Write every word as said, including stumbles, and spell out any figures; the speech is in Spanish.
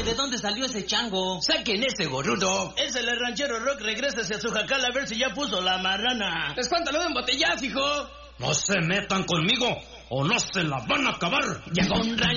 ¿de dónde salió ese chango? ¡Saquen ese gorrudo! Es el ranchero Rock, regrésese a su jacal a ver si ya puso la marrana. ¡Espántalo de embotellazo, hijo! No se metan conmigo o no se la van a acabar. Llegó un ranchero